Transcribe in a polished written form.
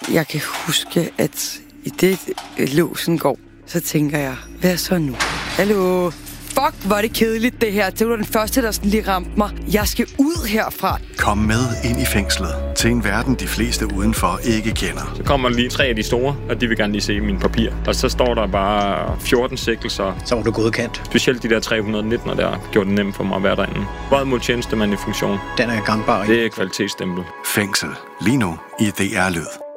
Jeg kan huske, at i det låsen går, så tænker jeg, hvad så nu? Hallo? Fuck, hvor er det kedeligt det her. Det var den første, der sådan lige ramte mig. Jeg skal ud herfra. Kom med ind i fængslet til en verden, de fleste udenfor ikke kender. Så kommer lige 3 af de store, og de vil gerne lige se mine papirer. Og så står der bare 14 sigtelser. Så var du godkendt. Specielt de der 319, der gjorde det nemt for mig at være derinde. Vold mod tjenestemand i funktion. Den er gangbar. Det er kvalitetsstempel. Fængsel. Lige nu i DR Lyd.